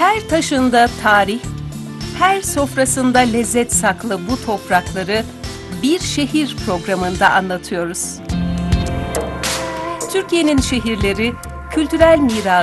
Her taşında tarih, her sofrasında lezzet saklı bu toprakları Bir Şehir programında anlatıyoruz. Türkiye'nin şehirleri, kültürel mirası,